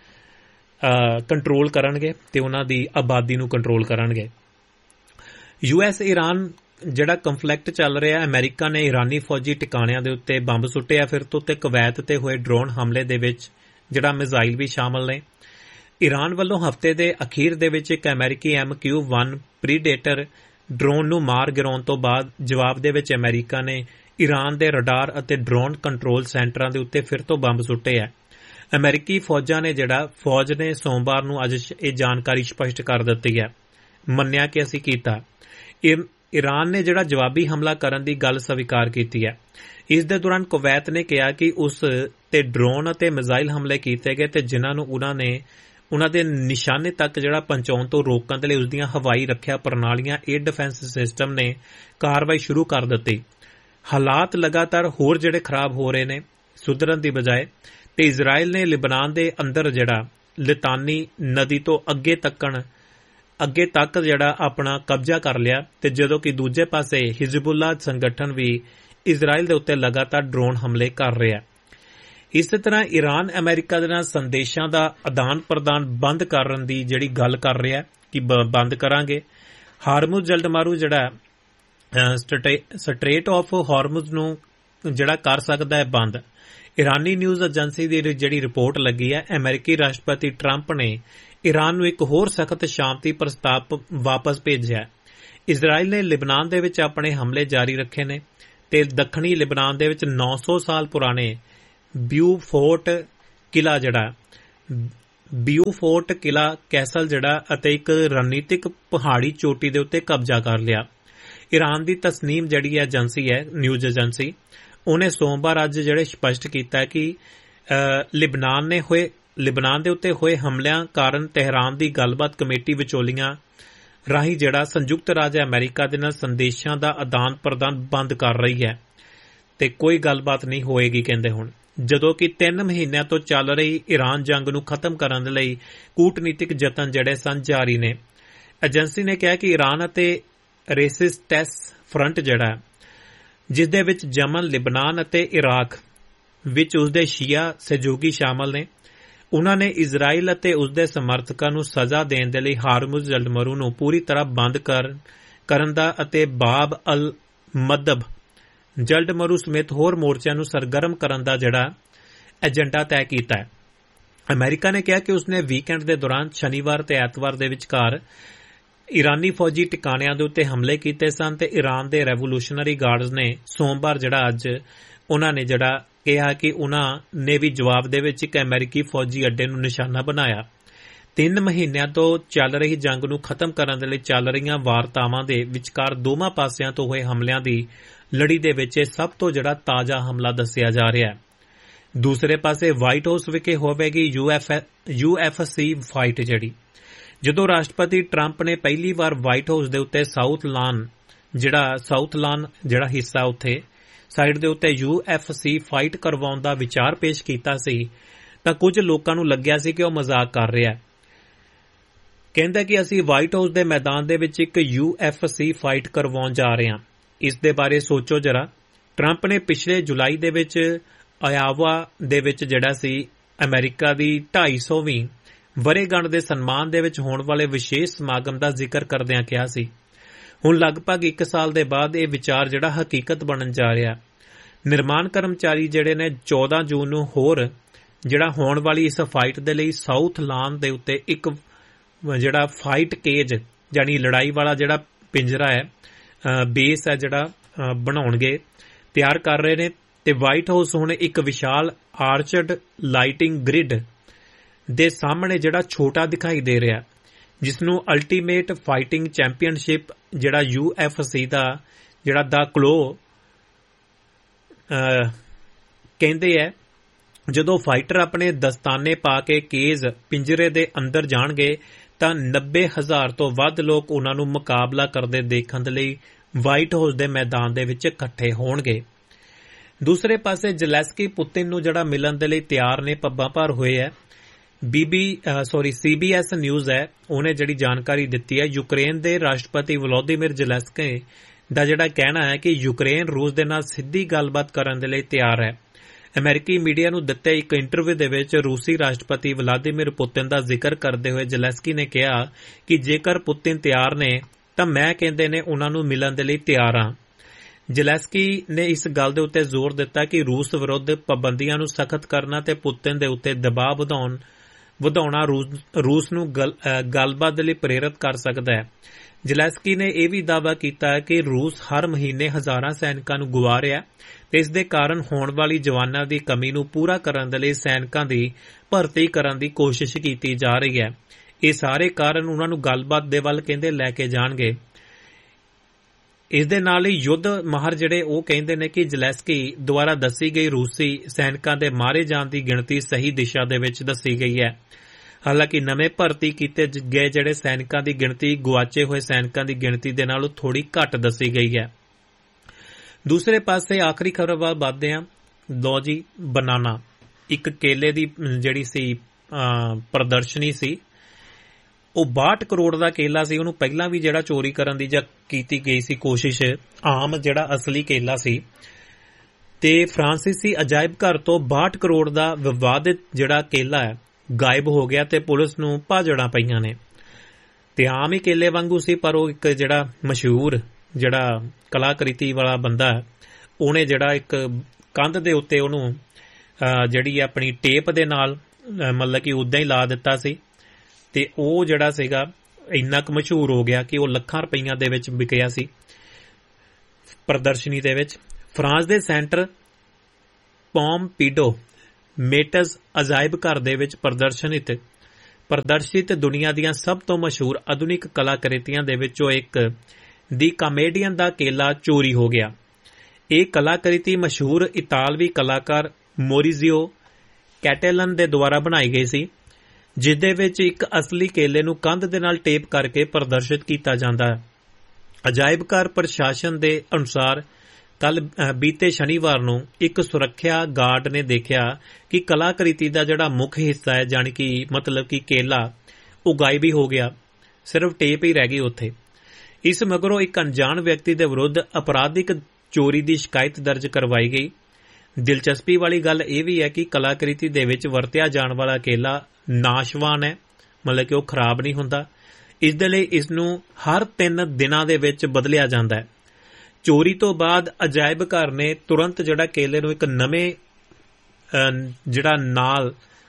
ਕੰਟਰੋਲ ਕਰਨਗੇ ਤੇ ਉਹਨਾਂ ਦੀ ਆਬਾਦੀ ਨੂੰ ਕੰਟਰੋਲ ਕਰਨਗੇ। US ਇਰਾਨ ਜਿਹੜਾ ਕੰਫਲਿਕਟ ਚੱਲ ਰਿਹਾ, ਅਮਰੀਕਾ ਨੇ ਇਰਾਨੀ ਫੌਜੀ ਟਿਕਾਣਿਆਂ ਦੇ ਉੱਤੇ ਬੰਬ ਸੁੱਟਿਆ ਫਿਰ ਤੋਂ ਤੇ ਕੁਵੈਤ ਤੇ ਹੋਏ ਡਰੋਨ ਹਮਲੇ ਦੇ ਵਿੱਚ ਜਿਹੜਾ ਮਿਜ਼ਾਈਲ ਵੀ ਸ਼ਾਮਲ ਨੇ। ਇਰਾਨ ਵੱਲੋਂ ਹਫ਼ਤੇ ਦੇ ਅਖੀਰ ਦੇ ਵਿੱਚ ਇੱਕ ਅਮਰੀਕੀ MQ-1 ਪ੍ਰੀਡੇਟਰ ਡਰੋਨ ਨੂੰ ਮਾਰ ਗਿਰਾਉਣ ਤੋਂ ਬਾਅਦ ਜਵਾਬ ਦੇ ਵਿੱਚ ਅਮਰੀਕਾ ਨੇ ਇਰਾਨ ਦੇ ਰਡਾਰ ਅਤੇ ਡਰੋਨ ਕੰਟਰੋਲ ਸੈਂਟਰਾਂ ਦੇ ਉੱਤੇ ਫਿਰ ਤੋਂ ਬੰਬ ਸੁੱਟੇ ਹੈ। ਅਮਰੀਕੀ ਫੌਜ ਨੇ ਸੋਮਵਾਰ ਨੂੰ ਅੱਜ ਇਹ ਜਾਣਕਾਰੀ ਸਪਸ਼ਟ ਕਰ ਦਿੱਤੀ ਹੈ, ਮੰਨਿਆ ਕਿ ਅਸੀਂ ਕੀਤਾ। ਇਰਾਨ ਨੇ ਜਿਹੜਾ ਜਵਾਬੀ ਹਮਲਾ ਕਰਨ ਦੀ ਗੱਲ ਸਵੀਕਾਰ ਕੀਤੀ ਹੈ। ਇਸ ਦੇ ਦੌਰਾਨ ਕੁਵੈਤ ਨੇ ਕਿਹਾ ਕਿ ਉਸ ਤੇ ਡਰੋਨ ਅਤੇ ਮਿਜ਼ਾਈਲ ਹਮਲੇ ਕੀਤੇ ਗਏ ਤੇ ਜਿਨ੍ਹਾਂ ਨੂੰ ਉਹਨਾਂ ਦੇ ਨਿਸ਼ਾਨੇ ਤੱਕ ਜਿਹੜਾ ਪਹੁੰਚਾਉਣ ਤੋਂ ਰੋਕਣ ਦੇ ਲਈ ਉਸਦੀਆਂ ਹਵਾਈ ਰੱਖਿਆ ਪ੍ਰਣਾਲੀਆਂ 에ਅਰ ਡਿਫੈਂਸ ਸਿਸਟਮ ਨੇ ਕਾਰਵਾਈ ਸ਼ੁਰੂ ਕਰ ਦਿੱਤੀ। ਹਾਲਾਤ ਲਗਾਤਾਰ ਹੋਰ ਜਿਹੜੇ ਖਰਾਬ ਹੋ ਰਹੇ ਨੇ ਸੁਧਰਨ ਦੀ ਬਜਾਏ ਤੇ ਇਜ਼ਰਾਈਲ ਨੇ ਲਿਬਨਾਨ ਦੇ ਅੰਦਰ ਜਿਹੜਾ ਲਿਤਾਨੀ ਨਦੀ ਤੋਂ ਅੱਗੇ ਤੱਕ ਜਿਹੜਾ ਆਪਣਾ ਕਬਜ਼ਾ ਕਰ ਲਿਆ ਤੇ ਜਦੋਂ ਕਿ ਦੂਜੇ ਪਾਸੇ ਹਿਜ਼ਬੁੱਲਾ ਸੰਗਠਨ ਵੀ ਇਜ਼ਰਾਈਲ ਦੇ ਉੱਤੇ ਲਗਾਤਾਰ ਡਰੋਨ ਹਮਲੇ ਕਰ ਰਿਹਾ। ਇਸੇ ਤਰ੍ਹਾਂ ਇਰਾਨ ਅਮਰੀਕਾ ਦੇ ਨਾਲ ਸੰਦੇਸ਼ਾਂ ਦਾ ਆਦਾਨ ਪ੍ਰਦਾਨ ਬੰਦ ਕਰਨ ਦੀ ਜਿਹੜੀ ਗੱਲ ਕਰ ਰਿਹਾ ਕਿ ਬੰਦ ਕਰਾਂਗੇ। ਹਾਰਮੁਜ਼ ਜਲਦਮਾਰੂ ਜਿਹੜਾ ਸਟ੍ਰੇਟ ਆਫ ਹਾਰਮੁਜ਼ ਨੂੰ ਜਿਹੜਾ ਕਰ ਸਕਦਾ ਹੈ ਬੰਦ। ਇਰਾਨੀ ਨਿਊਜ਼ ਏਜੰਸੀ ਦੀ ਜਿਹੜੀ ਰਿਪੋਰਟ ਲੱਗੀ ਹੈ, ਅਮਰੀਕੀ ਰਾਸ਼ਟਰਪਤੀ ਟਰੰਪ ਨੇ ਇਰਾਨ ਨੂੰ ਇੱਕ ਹੋਰ ਸਖਤ ਸ਼ਾਂਤੀ ਪ੍ਰਸਤਾਵ ਵਾਪਸ ਭੇਜਿਆ। ਇਜ਼ਰਾਈਲ ਨੇ ਲਿਬਨਾਨ ਦੇ ਵਿੱਚ ਆਪਣੇ ਹਮਲੇ ਜਾਰੀ ਰੱਖੇ ਨੇ ਤੇ ਦੱਖਣੀ ਲਿਬਨਾਨ ਦੇ ਵਿੱਚ 900 ਸਾਲ ਪੁਰਾਣੇ ਬਿਊ ਫੋਰਟ ਕਿਲਾ ਜਿਹੜਾ ਬਿਊਫੋਰਟ ਕਿਲਾ ਕੈਸਲ ਜਿਹੜਾ ਅਤੇ ਇੱਕ ਰਣਨੀਤਿਕ ਪਹਾੜੀ ਚੋਟੀ ਦੇ ਉੱਤੇ ਕਬਜ਼ਾ ਕਰ ਲਿਆ। ਈਰਾਨ ਦੀ ਤਸਨੀਮ ਜਿਹੜੀ ਏਜੰਸੀ ਹੈ, ਨਿਊਜ਼ ਏਜੰਸੀ, ਉਹਨੇ ਸੋਮਵਾਰ ਅੱਜ ਜਿਹੜੇ ਸਪਸ਼ਟ ਕੀਤਾ ਕਿ ਲਿਬਨਾਨ ਦੇ ਉੱਤੇ ਹੋਏ ਹਮਲਿਆਂ ਕਾਰਨ ਤਹਿਰਾਨ ਦੀ ਗੱਲਬਾਤ ਕਮੇਟੀ ਵਿਚੋਲੀਆਂ ਰਾਹੀਂ ਜਿਹੜਾ ਸੰਯੁਕਤ ਰਾਜ ਅਮਰੀਕਾ ਦੇ ਨਾਲ ਸੰਦੇਸ਼ਾਂ ਦਾ ਆਦਾਨ ਪ੍ਰਦਾਨ ਬੰਦ ਕਰ ਰਹੀ ਹੈ ਤੇ ਕੋਈ ਗੱਲਬਾਤ ਨਹੀਂ ਹੋਏਗੀ। ਕਹਿੰਦੇ ਹੁਣ ਜਦੋਂ ਕਿ 3 ਮਹੀਨਿਆਂ ਤੋਂ ਚੱਲ ਰਹੀ ਈਰਾਨ ਜੰਗ ਨੂੰ ਖਤਮ ਕਰਨ ਲਈ ਕੂਟਨੀਤਿਕ ਯਤਨ ਜਿਹੜੇ ਸਨ ਜਾਰੀ ਨੇ। ਏਜੰਸੀ ਨੇ ਕਿਹਾ ਕਿ ਈਰਾਨ ਅਤੇ ਰੇਸਿਸਟੈਂਸ ਫਰੰਟ ਜਿਹੜਾ ਜਿਸ ਦੇ ਵਿੱਚ ਯਮਨ, ਲਿਬਨਾਨ ਅਤੇ ਇਰਾਕ ਵਿੱਚ ਉਸਦੇ ਸ਼ੀਆ ਸਹਿਯੋਗੀ ਸ਼ਾਮਲ ਨੇ, ਉਨ੍ਹਾਂ ਨੇ ਇਜ਼ਰਾਈਲ ਅਤੇ ਉਸਦੇ ਸਮਰਥਕਾਂ ਨੂੰ ਸਜ਼ਾ ਦੇਣ ਦੇ ਲਈ ਹਾਰਮੁਜ਼ ਜਲਮਰੂ ਨੂੰ ਪੂਰੀ ਤਰ੍ਹਾਂ ਬੰਦ ਕਰਨ ਦਾ ਅਤੇ ਬਾਬ ਅਲ ਮਦਬ ਜਲਡਮਰੂ ਸਮੇਤ ਹੋਰ ਮੋਰਚਿਆਂ ਨੂੰ ਸਰਗਰਮ ਕਰਨ ਦਾ ਜਿਹੜਾ ਏਜੰਡਾ ਤੈਅ ਕੀਤਾ ਹੈ। ਅਮਰੀਕਾ ਨੇ ਕਿਹਾ ਕਿ ਉਸਨੇ ਵੀਕਐਂਡ ਦੇ ਦੌਰਾਨ ਸ਼ਨੀਵਾਰ ਤੇ ਐਤਵਾਰ ਦੇ ਵਿਚਕਾਰ ਈਰਾਨੀ ਫੌਜੀ ਟਿਕਾਣਿਆਂ ਦੇ ਉੱਤੇ ਹਮਲੇ ਕੀਤੇ ਸਨ ਤੇ ਈਰਾਨ ਦੇ ਰੈਵੋਲੂਸ਼ਨਰੀ ਗਾਰਡਜ਼ ਨੇ ਸੋਮਵਾਰ ਜਿਹੜਾ ਅੱਜ ਉਨ੍ਹਾਂ ਨੇ ਜਿਹੜਾ ਕਿਹਾ ਕਿ ਉਨ੍ਹਾਂ ਨੇ ਵੀ ਜਵਾਬ ਦੇ ਵਿੱਚ ਇੱਕ ਅਮਰੀਕੀ ਫੌਜੀ ਅੱਡੇ ਨੂੰ ਨਿਸ਼ਾਨਾ ਬਣਾਇਆ। 3 ਮਹੀਨਿਆਂ ਤੋਂ ਚੱਲ ਰਹੀ ਜੰਗ ਨੂੰ ਖਤਮ ਕਰਨ ਦੇ ਲਈ ਚੱਲ ਰਹੀਆਂ ਵਾਰਤਾਵਾਂ ਦੇ ਵਿਚਕਾਰ ਦੋਵਾਂ ਪਾਸਿਆਂ ਤੋਂ ਹੋਏ ਹਮਲਿਆਂ ਦੀ ਲੜੀ ਦੇ ਵਿੱਚ ਇਹ ਸਭ ਤੋਂ ਜਿਹੜਾ ਤਾਜ਼ਾ ਹਮਲਾ ਦੱਸਿਆ ਜਾ ਰਿਹਾ ਹੈ। ਦੂਸਰੇ ਪਾਸੇ ਵਾਈਟ ਹਾਊਸ ਵਿਖੇ ਹੋਵੇਗੀ UFC ਫਾਈਟ ਜਿਹੜੀ ਜਦੋਂ ਰਾਸ਼ਟਰਪਤੀ ਟਰੰਪ ਨੇ ਪਹਿਲੀ ਵਾਰ ਵਾਈਟ ਹਾਊਸ ਦੇ ਉੱਤੇ ਸਾਊਥ ਲਾਨ ਜਿਹੜਾ ਹਿੱਸਾ ਉੱਥੇ ਸਾਈਡ ਦੇ ਉੱਤੇ UFC ਫਾਈਟ ਕਰਵਾਉਣ ਦਾ ਵਿਚਾਰ ਪੇਸ਼ ਕੀਤਾ ਸੀ ਤਾਂ ਕੁਝ ਲੋਕਾਂ ਨੂੰ ਲੱਗਿਆ ਸੀ ਕਿ ਉਹ ਮਜ਼ਾਕ ਕਰ ਰਿਹਾ ਹੈ। ਕਹਿੰਦਾ ਕਿ ਅਸੀਂ ਵਾਈਟ ਹਾਊਸ ਦੇ ਮੈਦਾਨ ਦੇ ਵਿੱਚ ਇੱਕ UFC ਫਾਈਟ ਕਰਵਾਉਣ ਜਾ ਰਹੇ ਹਾਂ। ਇਸ ਦੇ ਬਾਰੇ ਸੋਚੋ ਜਰਾ। ਟਰੰਪ ਨੇ ਪਿਛਲੇ ਜੁਲਾਈ ਦੇ ਵਿੱਚ ਆਇਓਵਾ ਦੇ ਵਿੱਚ ਜਿਹੜਾ ਸੀ ਅਮਰੀਕਾ ਦੀ 250ਵੀਂ ਵਰ੍ਹੇਗੰਢ ਦੇ ਸਨਮਾਨ ਦੇ ਵਿੱਚ ਹੋਣ ਵਾਲੇ ਵਿਸ਼ੇਸ਼ ਸਮਾਗਮ ਦਾ ਜ਼ਿਕਰ ਕਰਦਿਆਂ ਕਿਹਾ ਸੀ। ਹੁਣ ਲਗਭਗ 1 ਸਾਲ ਦੇ ਬਾਅਦ ਇਹ ਵਿਚਾਰ ਜਿਹੜਾ ਹਕੀਕਤ ਬਣਨ ਜਾ ਰਿਹਾ। ਨਿਰਮਾਣ ਕਰਮਚਾਰੀ ਜਿਹੜੇ ਨੇ 14 ਜੂਨ ਨੂੰ ਹੋਰ ਜਿਹੜਾ ਹੋਣ ਵਾਲੀ ਇਸ ਫਾਈਟ ਦੇ ਲਈ ਸਾਊਥ ਲਾਨ ਦੇ ਉੱਤੇ ਇੱਕ ਜਿਹੜਾ ਫਾਈਟ ਕੇਜ ਯਾਨੀ ਲੜਾਈ ਵਾਲਾ ਜਿਹੜਾ ਪਿੰਜਰਾ ਹੈ, ਬੇਸ ਹੈ ਜਿਹੜਾ ਬਣਾਉਣਗੇ, ਤਿਆਰ ਕਰ ਰਹੇ ਨੇ। ਤੇ ਵਾਈਟ ਹਾਊਸ ਹੁਣ ਇੱਕ ਵਿਸ਼ਾਲ ਆਰਚਡ ਲਾਈਟਿੰਗ ਗ੍ਰਿਡ ਦੇ ਸਾਹਮਣੇ ਜਿਹੜਾ ਛੋਟਾ ਦਿਖਾਈ ਦੇ ਰਿਹਾ, ਜਿਸ ਨੂੰ ਅਲਟੀਮੇਟ ਫਾਈਟਿੰਗ ਚੈਂਪੀਅਨਸ਼ਿਪ ਜਿਹੜਾ UFC ਦਾ ਜਿਹੜਾ ਦਾ ਕਲੋ ਕਹਿੰਦੇ ਹੈ। ਜਦੋਂ ਫਾਈਟਰ ਆਪਣੇ ਦਸਤਾਨੇ ਪਾ ਕੇ ਕੇਜ ਪਿੰਜਰੇ ਦੇ ਅੰਦਰ ਜਾਣਗੇ ਤਾਂ 90,000 ਤੋਂ ਵੱਧ ਲੋਕ ਉਨ੍ਹਾਂ ਨੂੰ ਮੁਕਾਬਲਾ ਕਰਦੇ ਦੇਖਣ ਦੇ ਲਈ ਵਾਈਟ ਹਾਊਸ ਦੇ ਮੈਦਾਨ ਦੇ ਵਿੱਚ ਇਕੱਠੇ ਹੋਣਗੇ। ਦੂਸਰੇ ਪਾਸੇ ਜ਼ੈਲੈਂਸਕੀ ਪੁਤਿਨ ਨੂੰ ਜਿਹੜਾ ਮਿਲਣ ਦੇ ਲਈ ਤਿਆਰ ਨੇ, ਪੱਬਾਂ ਭਰ ਹੋਏ ਹੈ। CBS ਨਿਊਜ਼ ਹੈ, ਉਹਨੇ ਜਿਹੜੀ ਜਾਣਕਾਰੀ ਦਿੱਤੀ ਹੈ। ਯੂਕਰੇਨ ਦੇ ਰਾਸ਼ਟਰਪਤੀ ਵਲੋਦੀਮਿਰ ਜ਼ੈਲੈਂਸਕੀ ਦਾ ਜਿਹੜਾ ਕਹਿਣਾ ਹੈ ਕਿ ਯੂਕਰੇਨ ਰੂਸ ਦੇ ਨਾਲ ਸਿੱਧੀ ਗੱਲਬਾਤ ਕਰਨ ਦੇ ਲਈ ਤਿਆਰ ਹੈ। ਅਮਰੀਕੀ ਮੀਡੀਆ ਨੂੰ ਦਿੱਤੇ ਇੱਕ ਇੰਟਰਵਿਊ ਦੇ ਵਿੱਚ ਰੂਸੀ ਰਾਸ਼ਟਰਪਤੀ ਵਲਾਦੀਮਿਰ ਪੁਤਿਨ ਦਾ ਜ਼ਿਕਰ ਕਰਦੇ ਹੋਏ ਜ਼ੈਲੈਂਸਕੀ ਨੇ ਕਿਹਾ ਕਿ ਜੇਕਰ ਪੁਤਿਨ ਤਿਆਰ ਨੇ ਤਾਂ ਮੈਂ ਕਹਿੰਦੇ ਨੇ ਉਨ੍ਹਾਂ ਨੂੰ ਮਿਲਣ ਦੇ ਲਈ ਤਿਆਰ ਹਾਂ। ਜ਼ੈਲੈਂਸਕੀ ਨੇ ਇਸ ਗੱਲ ਦੇ ਉੱਤੇ ਜ਼ੋਰ ਦਿੱਤਾ ਕਿ ਰੂਸ ਵਿਰੁੱਧ ਪਾਬੰਦੀਆਂ ਨੂੰ ਸਖਤ ਕਰਨਾ ਤੇ ਪੁਤਿਨ ਦੇ ਉੱਤੇ ਦਬਾਅ ਵਧਾਉਣਾ ਰੂਸ ਨੂੰ ਗੱਲਬਾਤ ਦੇ ਲਈ ਪ੍ਰੇਰਿਤ ਕਰ ਸਕਦਾ ਹੈ। ਜ਼ੈਲੈਂਸਕੀ ਨੇ ਇਹ ਵੀ ਦਾਅਵਾ ਕੀਤਾ ਹੈ ਕਿ ਰੂਸ ਹਰ ਮਹੀਨੇ ਹਜ਼ਾਰਾਂ ਸੈਨਿਕਾਂ ਨੂੰ ਗੁਆ ਰਿਹਾ ਤੇ ਇਸ ਦੇ ਕਾਰਨ ਹੋਣ ਵਾਲੀ ਜਵਾਨਾਂ ਦੀ ਕਮੀ ਨੂੰ ਪੂਰਾ ਕਰਨ ਦੇ ਲਈ ਸੈਨਿਕਾਂ ਦੀ ਭਰਤੀ ਕਰਨ ਦੀ ਕੋਸ਼ਿਸ਼ ਕੀਤੀ ਜਾ ਰਹੀ ਹੈ। ਇਹ ਸਾਰੇ ਕਾਰਨ ਉਨ੍ਹਾਂ ਨੂੰ ਗੱਲਬਾਤ ਦੇ ਵੱਲ ਕਹਿੰਦੇ ਲੈ ਕੇ ਜਾਣਗੇ। ਇਸ ਦੇ ਨਾਲ ਹੀ ਯੁੱਧ ਮਾਹਰ ਜਿਹੜੇ ਉਹ ਕਹਿੰਦੇ ਨੇ ਕਿ ਜ਼ੈਲੈਂਸਕੀ ਦੁਆਰਾ ਦੱਸੀ ਗਈ ਰੂਸੀ ਸੈਨਿਕਾਂ ਦੇ ਮਾਰੇ ਜਾਣ ਦੀ ਗਿਣਤੀ ਸਹੀ ਦਿਸ਼ਾ ਦੇ ਵਿੱਚ ਦੱਸੀ ਗਈ ਹੈ। ਹਾਲਾਂਕਿ ਨਵੇਂ ਭਰਤੀ ਕੀਤੇ ਗਏ ਜਿਹੜੇ ਸੈਨਿਕਾਂ ਦੀ ਗਿਣਤੀ ਗੁਆਚੇ ਹੋਏ ਸੈਨਿਕਾਂ ਦੀ ਗਿਣਤੀ ਦੇ ਨਾਲੋਂ ਥੋੜੀ ਘੱਟ ਦੱਸੀ ਗਈ ਹੈ। ਦੂਸਰੇ ਪਾਸੇ ਆਖਰੀ ਖਬਰ ਵੱਲ ਵਧਦੇ ਹਾਂ। ਲੋ ਜੀ, ਬਨਾਨਾ ਇੱਕ ਕੇਲੇ ਦੀ ਜਿਹੜੀ ਸੀ ਪ੍ਰਦਰਸ਼ਨੀ ਸੀ, ਉਹ 62 ਕਰੋੜ ਦਾ ਕੇਲਾ ਸੀ। ਉਹਨੂੰ ਪਹਿਲਾਂ ਵੀ ਜਿਹੜਾ ਚੋਰੀ ਕਰਨ ਦੀ ਜਾਂ ਕੀਤੀ ਗਈ ਸੀ ਕੋਸ਼ਿਸ਼, ਆਮ ਜਿਹੜਾ ਅਸਲੀ ਕੇਲਾ ਸੀ। ਤੇ ਫਰਾਂਸੀਸੀ ਅਜਾਇਬ ਘਰ ਤੋਂ 62 ਕਰੋੜ ਦਾ ਵਿਵਾਦਿਤ ਜਿਹੜਾ ਕੇਲਾ ਹੈ ਗਾਇਬ ਹੋ ਗਿਆ ਤੇ ਪੁਲਿਸ ਨੂੰ ਭਾਜੜਾਂ ਪਈਆਂ ਨੇ। ਤੇ ਆਮ ਹੀ ਕੇਲੇ ਵਾਂਗੂ ਸੀ, ਪਰ ਉਹ ਇੱਕ ਜਿਹੜਾ ਮਸ਼ਹੂਰ ਜਿਹੜਾ ਕਲਾਕ੍ਰਿਤੀ ਵਾਲਾ ਬੰਦਾ ਹੈ, ਉਹਨੇ ਜਿਹੜਾ ਇੱਕ ਕੰਧ ਦੇ ਉੱਤੇ ਉਹਨੂੰ ਜਿਹੜੀ ਆਪਣੀ ਟੇਪ ਦੇ ਨਾਲ ਮਤਲਬ ਕਿ ਉਦਾਂ ਹੀ ਲਾ ਦਿੱਤਾ ਸੀ ਤੇ ਉਹ ਜਿਹੜਾ ਸੀਗਾ ਇੰਨਾ ਕੁ ਮਸ਼ਹੂਰ ਹੋ ਗਿਆ ਕਿ ਉਹ ਲੱਖਾਂ ਰੁਪਈਆਂ ਦੇ ਵਿੱਚ ਵਿਕਿਆ ਸੀ ਪ੍ਰਦਰਸ਼ਨੀ ਦੇ ਵਿੱਚ। ਫਰਾਂਸ ਦੇ ਸੈਂਟਰ ਪੋਮਪੀਡੋ ਮੇਟਸ ਅਜਾਇਬ ਘਰ ਦੇ ਵਿੱਚ ਪ੍ਰਦਰਸ਼ਨਿਤ ਪ੍ਰਦਰਸ਼ਿਤ ਦੁਨੀਆ ਦੀਆਂ ਸਭ ਤੋਂ ਮਸ਼ਹੂਰ ਆਧੁਨਿਕ ਕਲਾਕ੍ਰਿਤੀਆਂ ਦੇ ਵਿੱਚੋਂ ਇੱਕ ਦੀ ਕਾਮੇਡੀਅਨ ਦਾ ਕੇਲਾ ਚੋਰੀ ਹੋ ਗਿਆ। ਇਹ ਕਲਾਕ੍ਰਿਤੀ ਮਸ਼ਹੂਰ ਇਤਾਲਵੀ ਕਲਾਕਾਰ ਮੋਰੀਜ਼ੀਓ ਕੈਟੇਲਨ ਦੇ ਦੁਆਰਾ ਬਣਾਈ ਗਈ ਸੀ, ਜਿਸ ਦੇ ਵਿੱਚ ਇੱਕ ਅਸਲੀ ਕੇਲੇ ਨੂੰ ਕੰਧ ਦੇ ਨਾਲ ਟੇਪ ਕਰਕੇ ਪ੍ਰਦਰਸ਼ਿਤ ਕੀਤਾ ਜਾਂਦਾ ਹੈ। ਅਜਾਇਬਘਰ ਪ੍ਰਸ਼ਾਸਨ ਦੇ ਅਨੁਸਾਰ ਬੀਤੇ ਸ਼ਨੀਵਾਰ ਨੂੰ ਇੱਕ ਸੁਰੱਖਿਆ ਗਾਰਡ ਨੇ ਦੇਖਿਆ ਕਿ ਕਲਾਕ੍ਰਿਤੀ ਦਾ ਜਿਹੜਾ ਮੁੱਖ ਹਿੱਸਾ ਹੈ, ਜਾਣੀ ਕਿ ਮਤਲਬ ਕਿ ਕੇਲਾ, ਉਹ ਗਾਇਬ ਹੀ ਹੋ ਗਿਆ, ਸਿਰਫ ਟੇਪ ਹੀ ਰਹਿ ਗਈ ਉੱਥੇ। ਇਸ ਮਗਰੋਂ ਇੱਕ ਅਣਜਾਣ ਵਿਅਕਤੀ ਦੇ ਵਿਰੁੱਧ ਅਪਰਾਧਿਕ ਚੋਰੀ ਦੀ ਸ਼ਿਕਾਇਤ ਦਰਜ ਕਰਵਾਈ ਗਈ। ਦਿਲਚਸਪੀ ਵਾਲੀ ਗੱਲ ਇਹ ਵੀ ਹੈ ਕਿ ਕਲਾਕ੍ਰਿਤੀ ਦੇ ਵਿੱਚ ਵਰਤਿਆ ਜਾਣ ਵਾਲਾ ਕੇਲਾ ਨਾਸ਼ਵਾਨ ਹੈ, ਮਤਲਬ ਕਿ ਉਹ ਖਰਾਬ ਨਹੀਂ ਹੁੰਦਾ। ਇਸ ਦੇ ਲਈ ਇਸ ਨੂੰ ਹਰ 3 ਦਿਨਾਂ ਦੇ ਵਿੱਚ ਬਦਲਿਆ ਜਾਂਦਾ ਹੈ। ਚੋਰੀ ਤੋਂ ਬਾਅਦ ਅਜਾਇਬ ਘਰ ਨੇ ਤੁਰੰਤ ਜਿਹੜਾ ਕੇਲੇ ਨੂੰ ਇੱਕ ਨਵੇਂ ਜਿਹੜਾ ਨਾਲ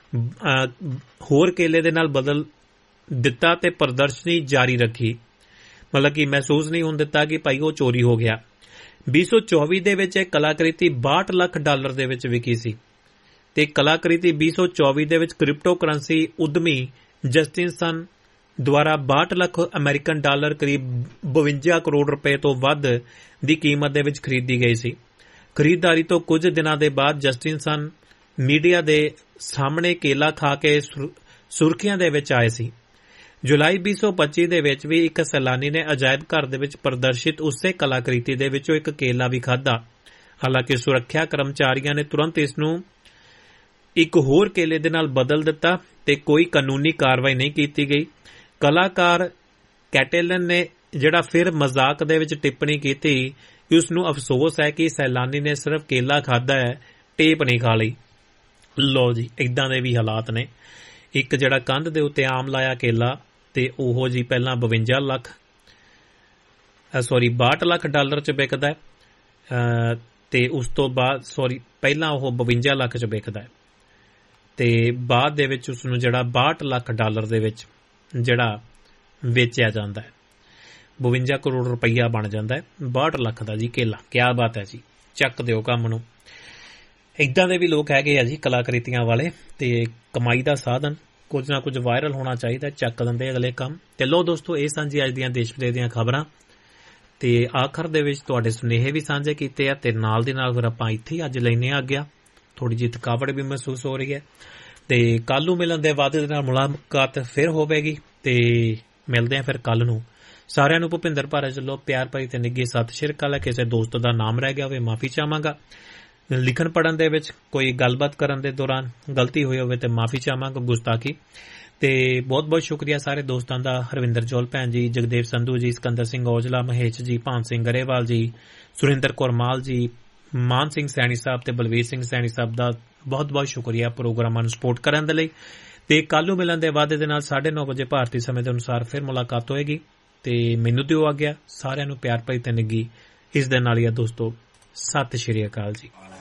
ਹੋਰ ਕੇਲੇ ਦੇ ਨਾਲ ਬਦਲ ਦਿੱਤਾ ਤੇ ਪ੍ਰਦਰਸ਼ਨੀ ਜਾਰੀ ਰੱਖੀ, ਮਤਲਬ ਕਿ ਮਹਿਸੂਸ ਨਹੀਂ ਹੋਣ ਦਿੱਤਾ ਕਿ ਭਾਈ ਉਹ ਚੋਰੀ ਹੋ ਗਿਆ। 2024 ਦੇ ਵਿੱਚ ਇਹ ਕਲਾਕ੍ਰਿਤੀ $62 ਲੱਖ ਦੇ ਵਿੱਚ ਵਿਕੀ ਸੀ ਤੇ ਕਲਾਕ੍ਰਿਤੀ 2024 ਦੇ ਵਿੱਚ ਕ੍ਰਿਪਟੋ ਕਰੰਸੀ ਉਦਮੀ ਜਸਟਿਨ ਸਨ ਦੁਆਰਾ $62 ਲੱਖ ਅਮਰੀਕਨ ਡਾਲਰ ਕਰੀਬ 52 ਕਰੋੜ ਰੁਪਏ ਤੋਂ ਵੱਧ ਦੀ ਕੀਮਤ ਦੇ ਵਿੱਚ ਖਰੀਦੀ ਗਈ ਸੀ। ਖਰੀਦਦਾਰੀ ਤੋਂ ਕੁਝ ਦਿਨਾਂ ਦੇ ਬਾਅਦ ਜਸਟਿਨ ਸਨ ਮੀਡੀਆ ਦੇ ਸਾਹਮਣੇ ਕੇਲਾ ਖਾ ਕੇ ਸੁਰਖੀਆਂ ਦੇ ਵਿੱਚ ਆਏ ਸੀ। ਜੁਲਾਈ 2025 ਦੇ ਵਿੱਚ ਵੀ ਇੱਕ ਸੈਲਾਨੀ ਨੇ ਅਜਾਇਬ ਘਰ ਦੇ ਵਿੱਚ ਪ੍ਰਦਰਸ਼ਿਤ ਉਸੇ ਕਲਾਕ੍ਰਿਤੀ ਦੇ ਵਿੱਚੋਂ ਇੱਕ ਕੇਲਾ ਵੀ ਖਾਧਾ। ਹਾਲਾਂਕਿ ਸੁਰੱਖਿਆ ਕਰਮਚਾਰੀਆਂ ਨੇ ਤੁਰੰਤ ਇਸ ਨੂੰ ਇੱਕ ਹੋਰ ਕੇਲੇ ਦੇ ਨਾਲ ਬਦਲ ਦਿੱਤਾ ਤੇ ਕੋਈ ਕਾਨੂੰਨੀ ਕਾਰਵਾਈ ਨਹੀਂ ਕੀਤੀ ਗਈ। ਕਲਾਕਾਰ ਕੈਟੇਲਨ ਨੇ ਜਿਹੜਾ ਫਿਰ ਮਜ਼ਾਕ ਦੇ ਵਿੱਚ ਟਿੱਪਣੀ ਕੀਤੀ ਕਿ ਉਸ ਨੂੰ ਅਫਸੋਸ ਹੈ ਕਿ ਸੈਲਾਨੀ ਨੇ ਸਿਰਫ ਕੇਲਾ ਖਾਧਾ ਹੈ, ਟੇਪ ਨਹੀਂ ਖਾ ਲਈ। ਲਓ ਜੀ, ਇਦਾਂ ਦੇ ਵੀ ਹਾਲਾਤ ਨੇ। ਇੱਕ ਜਿਹੜਾ ਕੰਧ ਦੇ ਉੱਤੇ ਆਮ ਲਾਇਆ ਕੇਲਾ ਤੇ ਉਹੋ ਜੀ ਪਹਿਲਾਂ $62 ਲੱਖ ਚ ਵਿਕਦਾ ਹੈ ਤੇ ਉਸ ਤੋਂ ਬਾਅਦ ਪਹਿਲਾਂ ਉਹ $52 ਲੱਖ ਚ ਵਿਕਦਾ ਹੈ ਤੇ ਬਾਅਦ ਦੇ ਵਿੱਚ ਉਸ ਨੂੰ ਜਿਹੜਾ $62 ਲੱਖ ਦੇ ਵਿੱਚ ਜਿਹੜਾ ਵੇਚਿਆ ਜਾਂਦਾ ਹੈ। 52 ਕਰੋੜ ਰੁਪਈਆ ਬਣ ਜਾਂਦਾ ਹੈ 62 ਲੱਖ ਦਾ ਜੀ ਕੇਲਾ। ਕਿਆ ਬਾਤ ਹੈ ਜੀ, ਚੱਕ ਦਿਓ ਕੰਮ ਨੂੰ। ਇੱਦਾਂ ਦੇ ਵੀ ਲੋਕ ਹੈਗੇ ਆ ਜੀ ਕਲਾਕ੍ਰਿਤੀਆਂ ਵਾਲੇ, ਤੇ ਕਮਾਈ ਦਾ ਸਾਧਨ, ਕੁਝ ਨਾ ਕੁਝ ਵਾਇਰਲ ਹੋਣਾ ਚਾਹੀਦਾ, ਚੱਕ ਦਿੰਦੇ ਅਗਲੇ ਕੰਮ। ਤੇ ਲੋ ਦੋਸਤੋ, ਇਹ ਸਾਂਝੀ ਅੱਜ ਦੀਆਂ ਦੇਸ਼ ਵਿਦੇਸ਼ ਦੀਆਂ ਖਬਰਾਂ ਤੇ ਆਖਰ ਦੇ ਵਿੱਚ ਤੁਹਾਡੇ ਸੁਨੇਹੇ ਵੀ ਸਾਂਝੇ ਕੀਤੇ ਆ ਤੇ ਨਾਲ ਦੀ ਨਾਲ ਫਿਰ ਆਪਾਂ ਇੱਥੇ ਅੱਜ ਲੈਨੇ ਆ ਗਿਆ। ਥੋੜੀ ਜਿਹੀ ਥਕਾਵਟ ਵੀ ਮਹਿਸੂਸ ਹੋ ਰਹੀ ਹੈ ਤੇ ਕੱਲ ਨੂੰ ਮਿਲਣ ਦੇ ਵਾਅਦੇ ਦੇ ਨਾਲ ਮੁਲਾਕਾਤ ਫਿਰ ਹੋਵੇਗੀ ਤੇ ਮਿਲਦੇ ਆ ਫਿਰ ਕੱਲ ਨੂੰ। ਸਾਰਿਆਂ ਨੂੰ ਭੁਪਿੰਦਰ ਭਾਰਤ ਵੱਲੋਂ ਪਿਆਰ ਭਰੀ ਤੇ ਨਿੱਘੀ ਸਤਿ ਸ਼੍ਰੀ ਅਕਾਲ। ਕਿਸੇ ਦੋਸਤ ਦਾ ਨਾਮ ਰਹਿ ਗਿਆ ਹੋਵੇ ਮਾਫੀ ਚਾਹਾਂਗਾ। ਲਿਖਣ ਪੜ੍ਹਨ ਦੇ ਵਿੱਚ ਕੋਈ ਗੱਲਬਾਤ ਕਰਨ ਦੇ ਦੌਰਾਨ ਗਲਤੀ ਹੋਈ ਹੋਵੇ ਤੇ ਮਾਫੀ ਚਾਹਾਂਗਾ, ਗੁਸਤਾਖੀ। ਤੇ ਬਹੁਤ ਬਹੁਤ ਸ਼ੁਕਰੀਆ ਸਾਰੇ ਦੋਸਤਾਂ ਦਾ। ਹਰਵਿੰਦਰ ਜੋਲ ਭੈਣ ਜੀ, ਜਗਦੇਵ ਸੰਧੂ ਜੀ, ਸਿਕੰਦਰ ਸਿੰਘ ਔਜਲਾ, ਮਹੇਸ਼ ਜੀ, ਭਾਨ ਸਿੰਘ ਗਰੇਵਾਲ ਜੀ, ਸੁਰਿੰਦਰ ਕੌਰ ਮਾਲ ਜੀ, ਮਾਨ ਸਿੰਘ ਸੈਣੀ ਸਾਹਿਬ ਤੇ ਬਲਵੀਰ ਸਿੰਘ ਸੈਣੀ ਸਾਹਿਬ ਦਾ ਬਹੁਤ ਬਹੁਤ ਸ਼ੁਕਰੀਆ ਪ੍ਰੋਗਰਾਮਾਂ ਨੂੰ ਸਪੋਰਟ ਕਰਨ ਦੇ ਲਈ। ਤੇ ਕੱਲ ਨੂੰ ਮਿਲਣ ਦੇ ਵਾਅਦੇ ਦੇ ਨਾਲ 9:30 ਵਜੇ ਭਾਰਤੀ ਸਮੇਂ ਦੇ ਅਨੁਸਾਰ ਫਿਰ ਮੁਲਾਕਾਤ ਹੋਏਗੀ ਤੇ ਮੈਨੂੰ ਦਿਓ ਆ ਗਿਆ। ਸਾਰਿਆਂ ਨੂੰ ਪਿਆਰ ਭਰੀ ਤੇ ਨਿੱਘੀ ਇਸ ਦੇ ਨਾਲ ਹੀ ਆ ਦੋਸਤੋ, ਸਤਿ ਸ਼੍ਰੀ ਅਕਾਲ ਜੀ।